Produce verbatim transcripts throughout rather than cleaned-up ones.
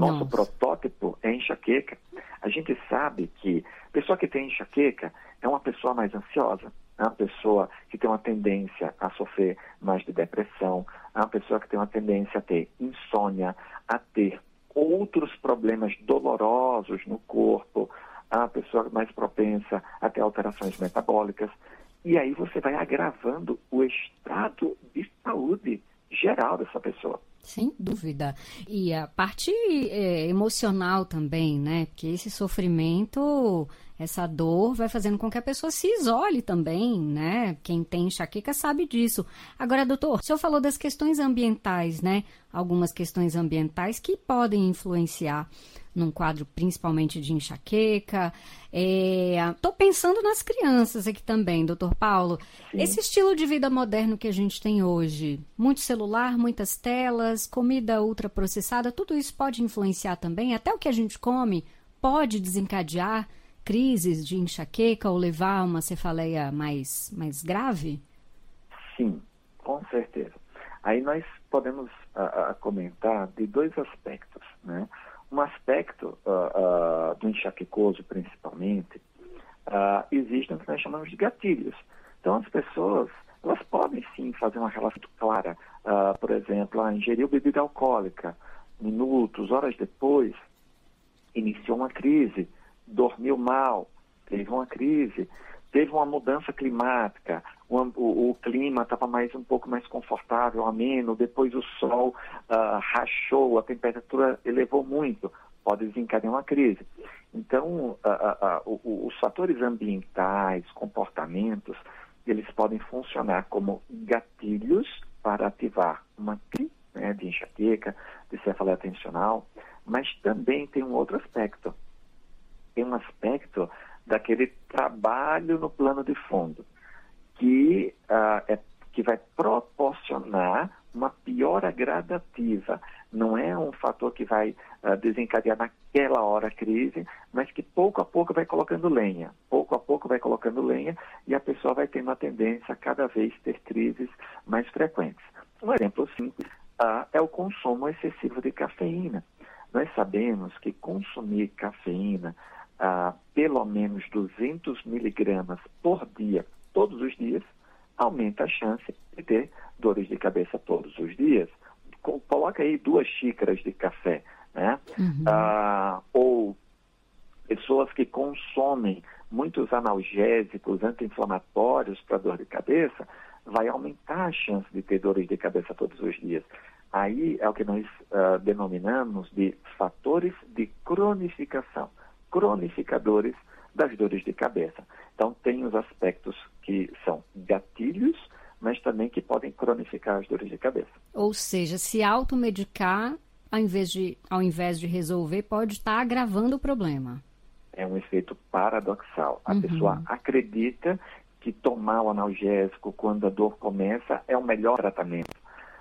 nosso Nossa. protótipo é enxaqueca. A gente sabe que a pessoa que tem enxaqueca é uma pessoa mais ansiosa, é uma pessoa que tem uma tendência a sofrer mais de depressão, é uma pessoa que tem uma tendência a ter insônia, a ter outros problemas dolorosos no corpo, é uma pessoa mais propensa a ter alterações metabólicas. E aí você vai agravando o estado de saúde geral dessa pessoa. Sem dúvida. E a parte é, emocional também, né? Porque esse sofrimento, essa dor vai fazendo com que a pessoa se isole também, né? Quem tem enxaqueca sabe disso. Agora, doutor, o senhor falou das questões ambientais, né? Algumas questões ambientais que podem influenciar num quadro principalmente de enxaqueca. Estou é, pensando nas crianças aqui também, doutor Paulo. Sim. Esse estilo de vida moderno que a gente tem hoje, muito celular, muitas telas, comida ultraprocessada, tudo isso pode influenciar também? Até o que a gente come pode desencadear crises de enxaqueca ou levar a uma cefaleia mais, mais grave? Sim, com certeza. Aí nós podemos uh, uh, comentar de dois aspectos, né? Um aspecto uh, uh, do enxaquecoso, principalmente, uh, existem o que nós chamamos de gatilhos. Então, as pessoas, elas podem sim fazer uma relação clara. Uh, por exemplo, ah, ingeriu bebida alcoólica, minutos, horas depois, iniciou uma crise, dormiu mal, teve uma crise, teve uma mudança climática, o, o, o clima estava mais um pouco mais confortável, ameno, depois o sol uh, rachou, a temperatura elevou muito, pode desencadear uma crise. Então, uh, uh, uh, uh, os fatores ambientais, comportamentos, eles podem funcionar como gatilhos para ativar uma crise, né, de enxaqueca, de cefaleia tensional, mas também tem um outro aspecto. Tem um aspecto daquele trabalho no plano de fundo, que, uh, é, que vai proporcionar uma piora gradativa. Não é um fator que vai uh, desencadear naquela hora a crise, mas que pouco a pouco vai colocando lenha. Pouco a pouco vai colocando lenha e a pessoa vai tendo a tendência a cada vez ter crises mais frequentes. Um exemplo simples uh, é o consumo excessivo de cafeína. Nós sabemos que consumir cafeína Uh, pelo menos duzentos miligramas por dia, todos os dias, aumenta a chance de ter dores de cabeça todos os dias. Coloca aí duas xícaras de café, né? Uhum. Uh, ou pessoas que consomem muitos analgésicos anti-inflamatórios para dor de cabeça, vai aumentar a chance de ter dores de cabeça todos os dias. Aí é o que nós uh, denominamos de fatores de cronificação. Cronificadores das dores de cabeça. Então, tem os aspectos que são gatilhos, mas também que podem cronificar as dores de cabeça. Ou seja, se automedicar, ao invés de, ao invés de resolver, pode estar agravando o problema. É um efeito paradoxal. A uhum. pessoa acredita que tomar o analgésico quando a dor começa é o melhor tratamento.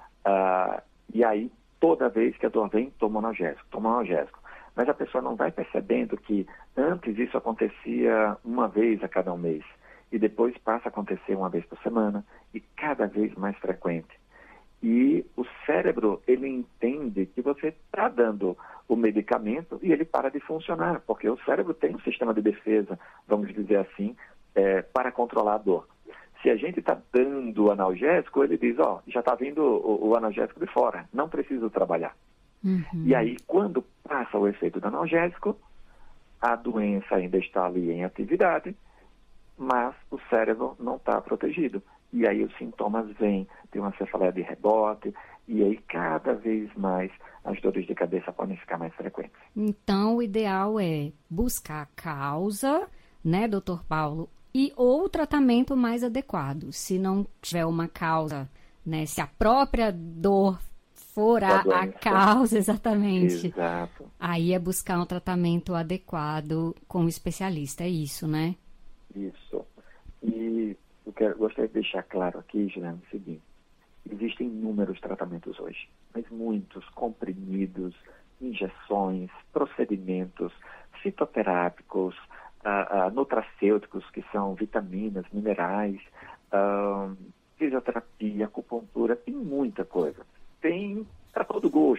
Uh, e aí, toda vez que a dor vem, toma o analgésico, toma o analgésico. Mas a pessoa não vai percebendo que antes isso acontecia uma vez a cada um mês e depois passa a acontecer uma vez por semana e cada vez mais frequente. E o cérebro, ele entende que você está dando o medicamento e ele para de funcionar, porque o cérebro tem um sistema de defesa, vamos dizer assim, é, para controlar a dor. Se a gente está dando o analgésico, ele diz, ó, oh, já está vindo o, o analgésico de fora, não preciso trabalhar. Uhum. E aí, quando passa o efeito do analgésico, a doença ainda está ali em atividade, mas o cérebro não está protegido. E aí os sintomas vêm, tem uma cefaleia de rebote, e aí cada vez mais as dores de cabeça podem ficar mais frequentes. Então, o ideal é buscar a causa, né, doutor Paulo, e ou o tratamento mais adequado. Se não tiver uma causa, né, se a própria dor for a, a causa, exatamente. Exato. Aí é buscar um tratamento adequado com o especialista, é isso, né? Isso. E eu quero, gostaria de deixar claro aqui, Juliana, o seguinte. Existem inúmeros tratamentos hoje, mas muitos comprimidos, injeções, procedimentos fitoterápicos, uh, uh, nutracêuticos, que são vitaminas, minerais, uh, fisioterapia, acupuntura, tem muita coisa. Tem para todo gosto.